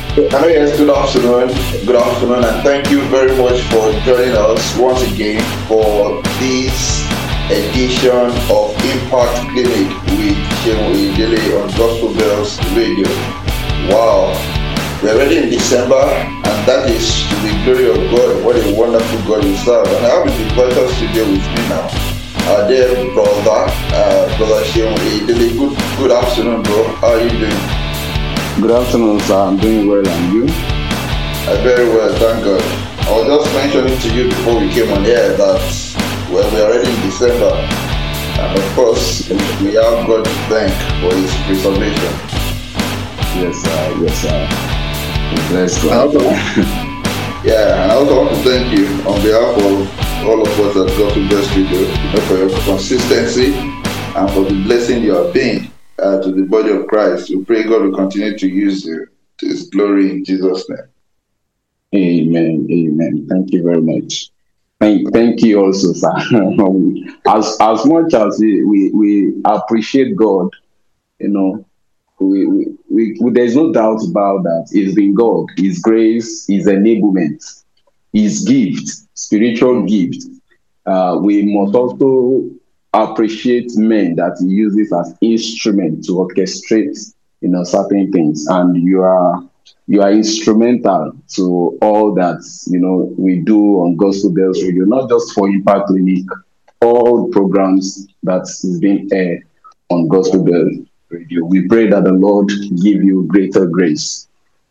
Hello, yes, good afternoon. Good afternoon, and thank you very much for joining us once again for this edition of Impact Clinic with Shehu Idele on Gospel Bells Radio. Wow, we're already in December, and that is to the glory of God. What a wonderful God we serve. And I have the pleasure studio with me now. Our dear brother Shehu Idele. Good afternoon, bro. How are you doing? Good afternoon, sir. I'm doing well, and you? Very well, thank God. I was just mentioning to you before we came on air that we're already in December, and of course we have God to thank for His preservation. Yes, sir. Yes, sir. Bless And God. yeah, and I also want to thank you on behalf of all of us at Gospel Best Studio, for your consistency and for the blessing you have been to the body of Christ. We pray God will continue to use you to His glory in Jesus' name. Amen. Amen. Thank you very much. Thank you also, sir. as much as we appreciate God, you know, there's no doubt about that. It's been God, His grace, His enablement, His gift, spiritual gift. We must also appreciate men that He uses as instrument to orchestrate, certain things. And you are instrumental to all that we do on Gospel Bells Radio, not just for Impact Clinic, all programs that is being aired on Gospel Bells Radio. We pray that the Lord give you greater grace.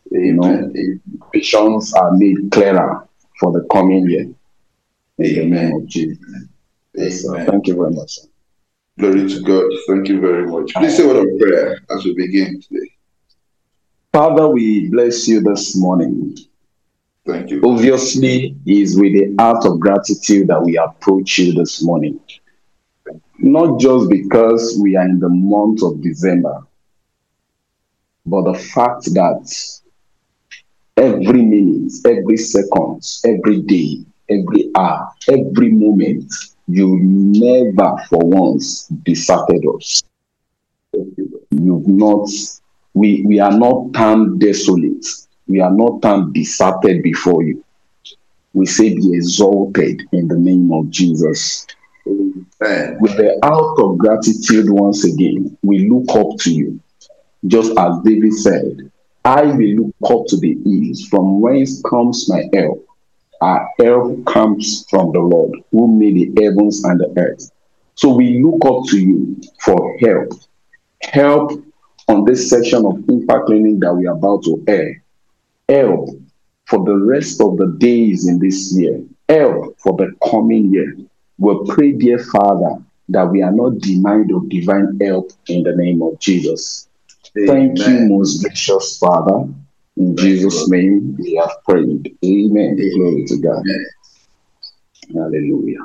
Visions are made clearer for the coming year. In the name of Jesus. Yes, Amen. thank you very much, sir. Glory to God. Thank you very much. Please say a word of prayer as we begin today. Father, we bless you this morning. Thank you. Obviously, it's with the heart of gratitude that we approach you this morning. Not just because we are in the month of December, but the fact that every minute, every second, every day, every hour, every moment, you never for once deserted us. You've not, we are not turned desolate. We are not turned deserted before you. We say be exalted in the name of Jesus. Amen. With the heart of gratitude once again, we look up to you. Just as David said, I will look up to the hills, from whence comes my help. Our help comes from the Lord, who made the heavens and the earth. So we look up to you for help. Help on this section of Impact Clinic that we are about to air. Help for the rest of the days in this year. Help for the coming year. We pray, dear Father, that we are not denied of divine help in the name of Jesus. Thank you, Amen. most gracious Father. In Thank Jesus' you, name we have prayed. Amen. Glory to God. Amen. Hallelujah.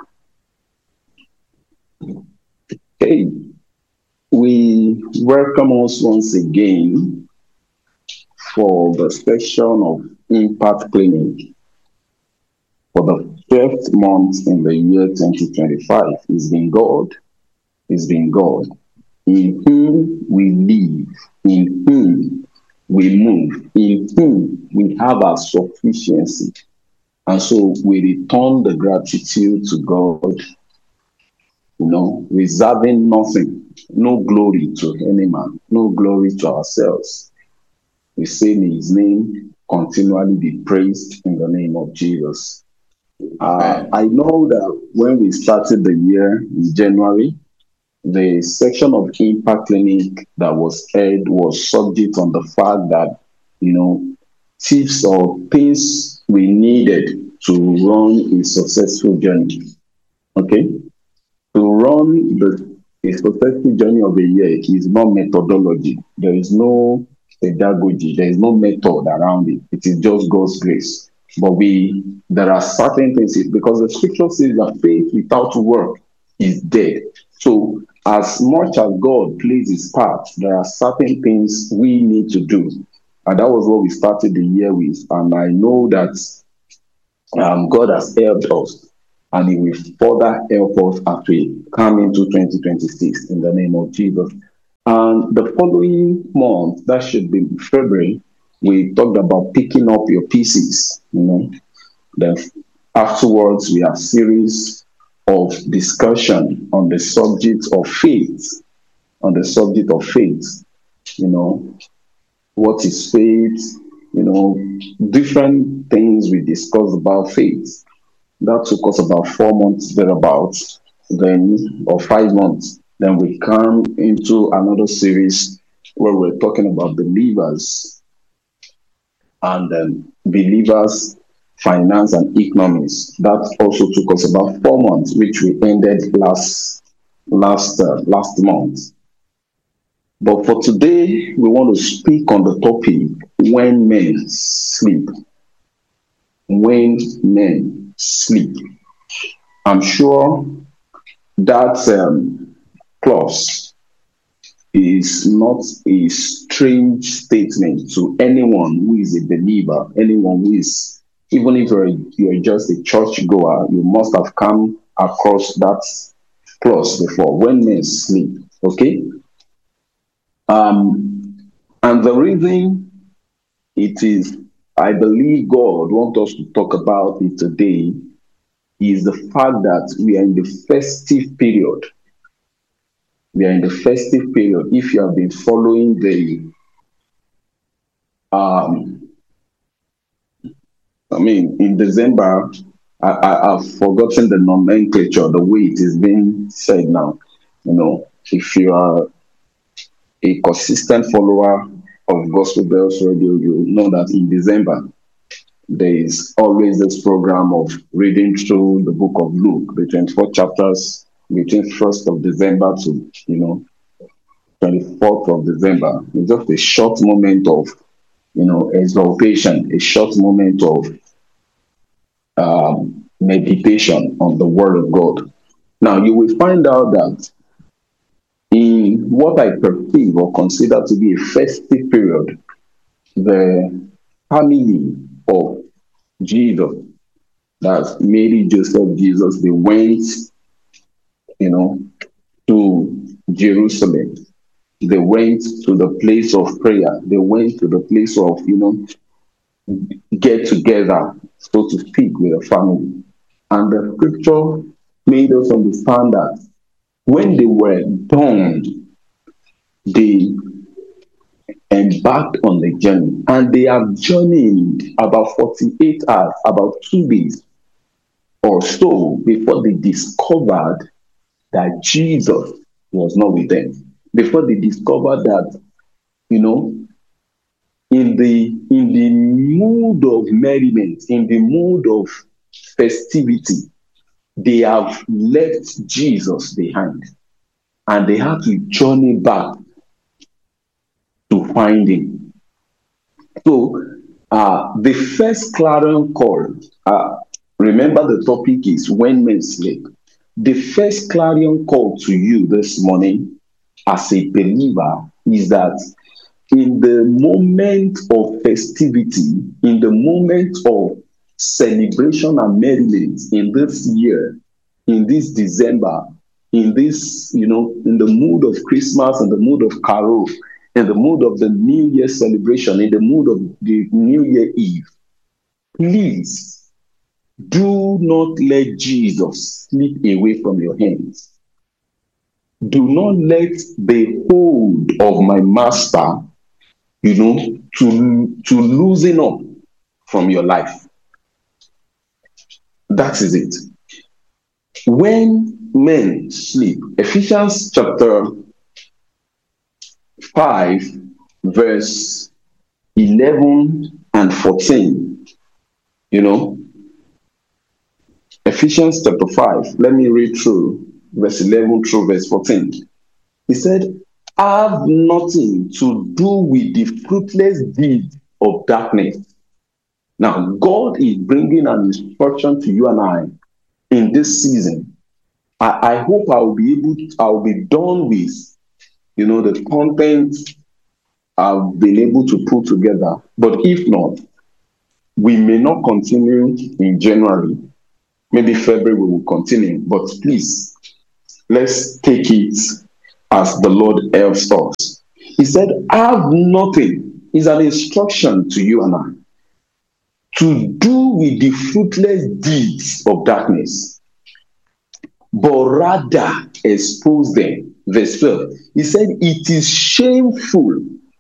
Okay. We welcome us once again for the section of Impact Clinic for the 12th month in the year 2025. It's been God. It's been God. In whom we live, in whom we move, in whom we have our sufficiency. And so we return the gratitude to God, reserving nothing, no glory to any man, no glory to ourselves. We say may His name continually be praised in the name of Jesus. I know that when we started the year in January, the section of Impact Clinic that was aired was subject on the fact that, tips or things we needed to run a successful journey. Okay? To run a successful journey of a year is not methodology. There is no pedagogy. There is no method around it. It is just God's grace. But there are certain things, because the scripture says that faith without work is dead. So as much as God plays His part, there are certain things we need to do. And that was what we started the year with. And I know that God has helped us, and He will further help us as we come into 2026 in the name of Jesus. And the following month, that should be February, we talked about picking up your pieces. Then afterwards, we have series of discussion on the subject of faith. On the subject of faith, what is faith? Different things we discussed about faith. That took us about 4 months thereabouts, or 5 months. Then we come into another series where we're talking about believers and believers, finance and economics. That also took us about 4 months, which we ended last month. But for today, we want to speak on the topic, when men sleep. When men sleep. I'm sure that clause is not a strange statement to anyone who is a believer, anyone who is, even if you're just a church goer, you must have come across that clause before, when men sleep, okay? And the reason it is, I believe God wants us to talk about it today, is the fact that we are in the festive period. We are in the festive period. If you have been following in December, I've forgotten the nomenclature, the way it is being said now. If you are a consistent follower of Gospel Bells Radio, you know that in December, there is always this program of reading through the book of Luke, the 24 chapters, between 1st of December to, 24th of December. It's just a short moment of, exaltation, a short moment of meditation on the Word of God. Now, you will find out that in what I perceive or consider to be a festive period, the family of Jesus, that's Mary, Joseph, Jesus, they went, to Jerusalem. They went to the place of prayer. They went to the place of, get together, so to speak, with the family. And the scripture made us understand that when they were done, they embarked on the journey, and they have journeyed about 48 hours, about 2 days or so, before they discovered that Jesus was not with them. Before they discovered that, in the mood of merriment, in the mood of festivity, they have left Jesus behind, and they had to journey back to find him. So, the first clarion call, remember the topic is when men sleep. The first clarion call to you this morning as a believer is that in the moment of festivity, in the moment of celebration and merriment in this year, in this December, in this, in the mood of Christmas, in the mood of Carol, in the mood of the New Year celebration, in the mood of the New Year Eve, please do not let Jesus slip away from your hands. Do not let the hold of my master, to loosen up from your life. That is it. When men sleep, Ephesians chapter 5, verse 11 and 14, Ephesians chapter 5, let me read through verse 11 through verse 14. He said, have nothing to do with the fruitless deed of darkness. Now, God is bringing an instruction to you and I in this season. I hope I'll be done with, the content I've been able to put together. But if not, we may not continue in January. Maybe February we will continue. But please, let's take it as the Lord helps us. He said, have nothing is an instruction to you and I to do with the fruitless deeds of darkness, but rather expose them. Verse 12, he said, it is shameful.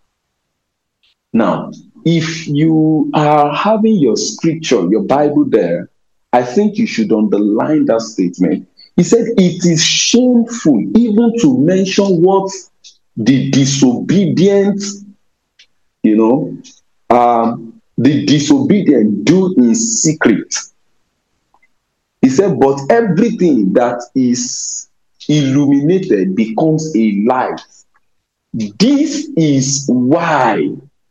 Now, if you are having your scripture, your Bible there, I think you should underline that statement. He said, it is shameful even to mention what the disobedient, the disobedient do in secret. He said, but everything that is illuminated becomes a light. This is why.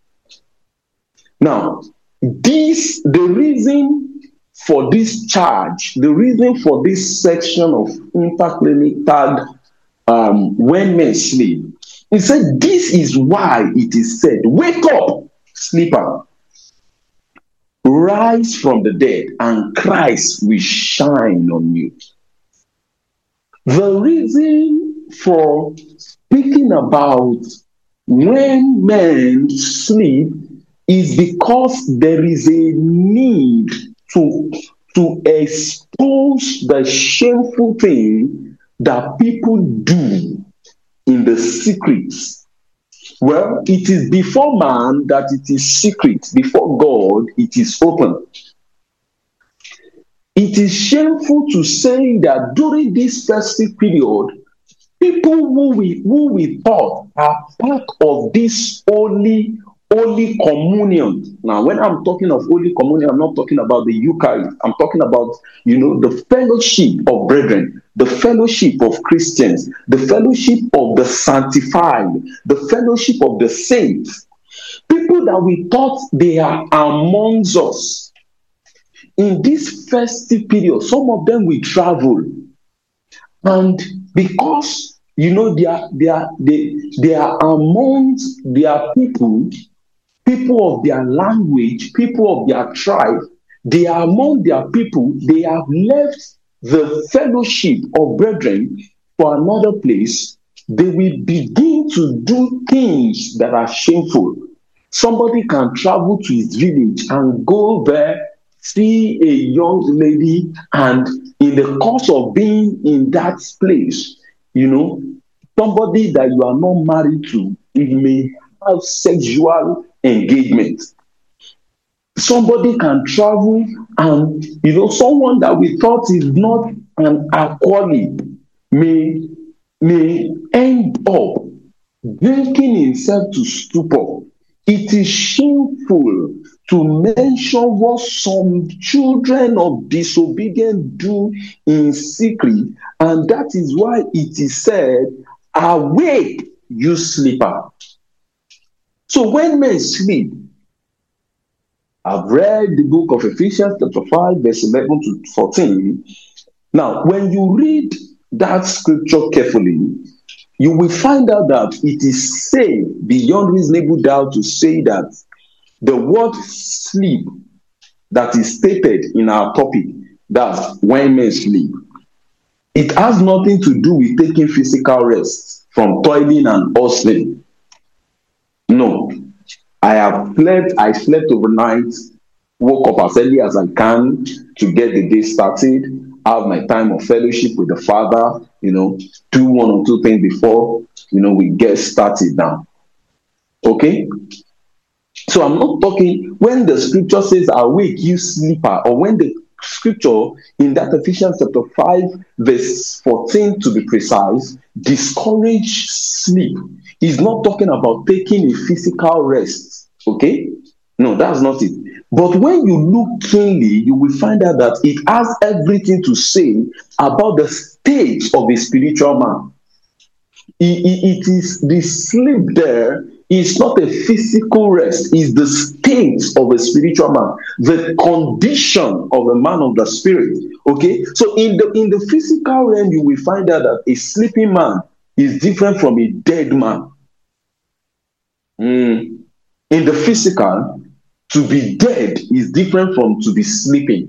Now, the reason for this charge, the reason for this section of Impact Clinic tagged when men sleep, he said, this is why it is said, wake up, sleeper, rise from the dead, and Christ will shine on you. The reason for speaking about when men sleep is because there is a need to expose the shameful thing that people do in the secrets. Well, it is before man that it is secret. Before God, it is open. It is shameful to say that during this festive period, people who we thought are part of this holy communion. Now, when I'm talking of holy communion, I'm not talking about the Eucharist. I'm talking about, the fellowship of brethren, the fellowship of Christians, the fellowship of the sanctified, the fellowship of the saints. People that we thought they are amongst us. In this festive period, some of them will travel. And because, they are amongst their people of their language, people of their tribe, they are among their people, they have left the fellowship of brethren for another place, they will begin to do things that are shameful. Somebody can travel to his village and go there, see a young lady, and in the course of being in that place, somebody that you are not married to, you may have sexual engagement. Somebody can travel and, someone that we thought is not an alcoholic may end up drinking himself to stupor. It is shameful to mention what some children of disobedience do in secret, and that is why it is said, awake, you sleeper. So when men sleep, I've read the book of Ephesians chapter 5, verse 11 to 14. Now, when you read that scripture carefully, you will find out that it is safe beyond reasonable doubt to say that the word sleep that is stated in our topic, that's when men sleep, it has nothing to do with taking physical rest from toiling and hustling. No. I slept overnight, woke up as early as I can to get the day started, have my time of fellowship with the Father, do one or two things before, we get started now. Okay? So I'm not talking, when the scripture says, awake, you sleeper, or when the scripture in that Ephesians chapter 5, verse 14 to be precise, discourage sleep. He's not talking about taking a physical rest. Okay? No, that's not it. But when you look keenly, you will find out that it has everything to say about the state of a spiritual man. It is the sleep there is not a physical rest, it's the state of a spiritual man, the condition of a man of the spirit. Okay? So in the physical realm, you will find out that a sleeping man is different from a dead man. In the physical, to be dead is different from to be sleeping.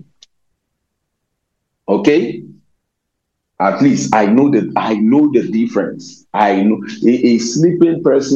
Okay? At least I know the difference. I know a sleeping person